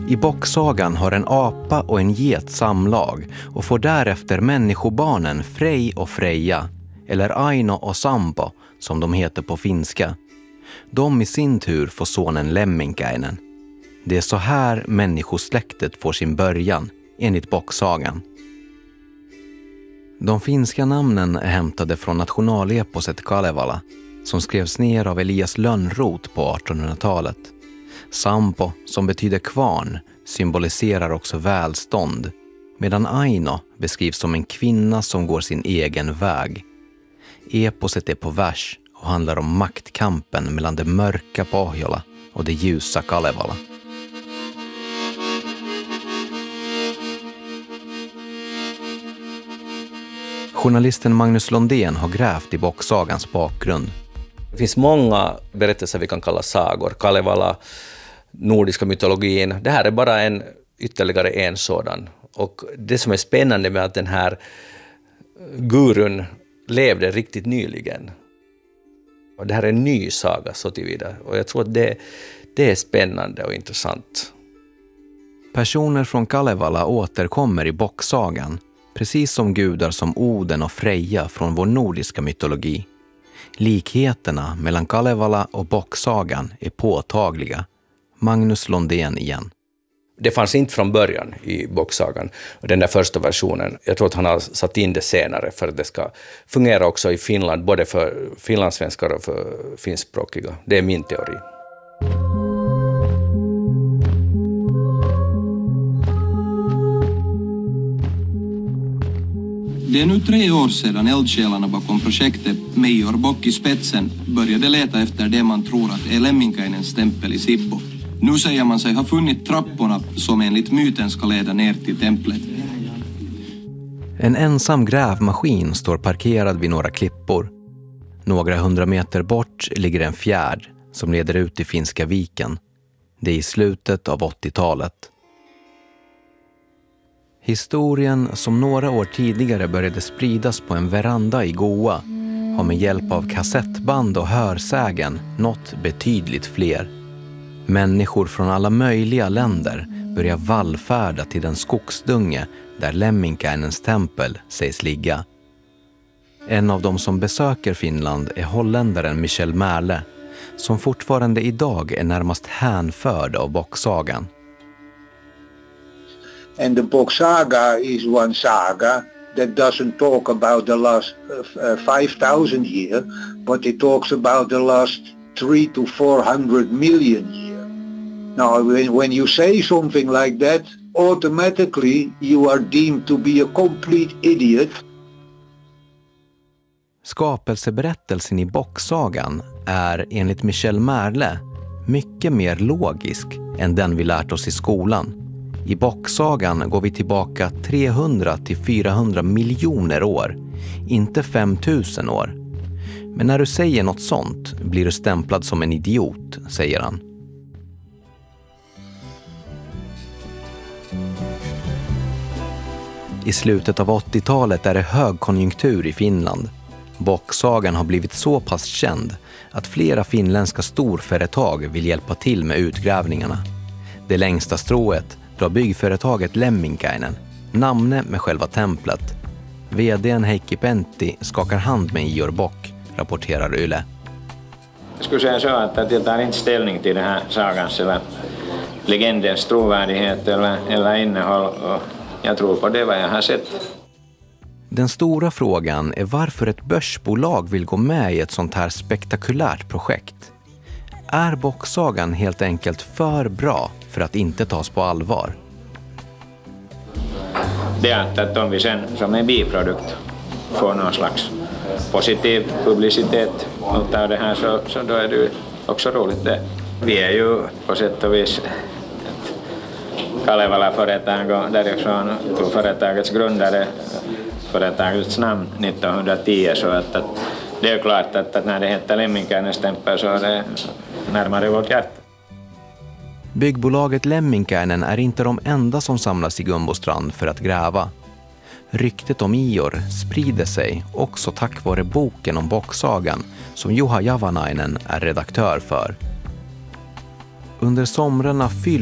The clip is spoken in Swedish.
I bocksagan har en apa och en get samlag och får därefter människobarnen Frej och Freja, eller Aino och Sampo som de heter på finska. De i sin tur får sonen Lemminkäinen. Det är så här människosläktet får sin början, enligt bocksagan. De finska namnen är hämtade från nationaleposet Kalevala, som skrevs ner av Elias Lönnroth på 1800-talet. Sampo, som betyder kvarn, symboliserar också välstånd, medan Aino beskrivs som en kvinna som går sin egen väg. Eposet är på vers och handlar om maktkampen mellan det mörka Pohjola och det ljusa Kalevala. Journalisten Magnus Londén har grävt i bocksagans bakgrund. Det finns många berättelser vi kan kalla sagor. Kalevala, nordiska mytologin. Det här är bara ytterligare en sådan. Och det som är spännande med att den här gurun levde riktigt nyligen. Och det här är en ny saga så tillvida. Och jag tror att det är spännande och intressant. Personer från Kalevala återkommer i bocksagan, precis som gudar som Oden och Freja från vår nordiska mytologi. Likheterna mellan Kalevala och bocksagan är påtagliga. Magnus Londén igen. Det fanns inte från början i bocksagan, den där första versionen. Jag tror att han har satt in det senare för att det ska fungera också i Finland, både för finlandssvenskar och för finskspråkiga. Det är min teori. Det är nu 3 år sedan eldsjälarna bakom projektet Major Bock i spetsen började leta efter det man tror att är Lemminkäinens tempel i Sibbo. Nu säger man sig ha funnit trapporna som enligt myten ska leda ner till templet. En ensam grävmaskin står parkerad vid några klippor. Några 100 meter bort ligger en fjärd som leder ut i Finska viken. Det är i slutet av 80-talet. Historien som några år tidigare började spridas på en veranda i Goa har med hjälp av kassettband och hörsägen nått betydligt fler. Människor från alla möjliga länder börjar vallfärda till den skogsdunge där Lemminkäinens tempel sägs ligga. En av dem som besöker Finland är holländaren Michel Merle, som fortfarande idag är närmast hänförd av bocksagan. And the book saga is one saga that doesn't talk about the last 5,000 years, but it talks about the last 300 to 400 million years. Now, when you say something like that, automatically you are deemed to be a complete idiot. Skapelseberättelsen i bocksagan är enligt Michel Merle mycket mer logisk än den vi lärt oss i skolan. I bocksagan går vi tillbaka 300 till 400 miljoner år, inte 5000 år. Men när du säger något sånt blir du stämplad som en idiot, säger han. I slutet av 80-talet är det högkonjunktur i Finland. Bocksagan har blivit så pass känd att flera finländska storföretag vill hjälpa till med utgrävningarna. Det längsta strået drar byggföretaget Lemminkäinen, namnet med själva templet. VD:n Heikki Pentti skakar hand med Ior Bock, rapporterar Yle. Jag skulle säga så att jag tar inte ställning till den här sagans eller legendens trovärdighet eller innehåll. Och jag tror på det vad jag har sett. Den stora frågan är varför ett börsbolag vill gå med i ett sånt här spektakulärt projekt. Är bocksagan helt enkelt för bra för att inte tas på allvar? Det är att om vi sen som en biprodukt får någon slags positiv publicitet av det här så då är det också roligt det. Vi är ju på sätt och vis ett Kalevala-företag och därifrån tog företagets grundare företagets namn 1910 så att det är klart att när det heter Lemminkäinens tempel så är det närmare vårt hjärta. Byggbolaget Lemminkäinen är inte de enda som samlas i Gumbostrand för att gräva. Ryktet om Ior sprider sig också tack vare boken om bocksagan som Juha Javanainen är redaktör för. Under somrarna